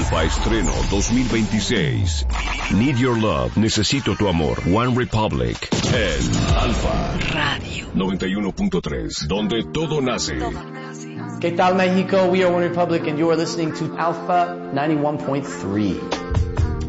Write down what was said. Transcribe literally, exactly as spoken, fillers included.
Alfa Estreno dos mil veintiséis. Need Your Love, Necesito Tu Amor, One Republic, en Alfa Radio noventa y uno punto tres, donde todo nace. ¿Qué tal, Mexico? We are One Republic and you are listening to Alpha ninety-one point three.